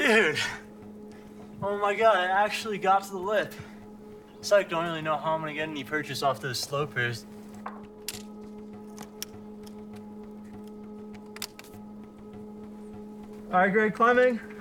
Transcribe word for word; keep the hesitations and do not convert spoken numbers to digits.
Dude. Oh my god, I actually got to the lip. Psych, don't really know how I'm gonna get any purchase off those slopers. All right, Greg, climbing.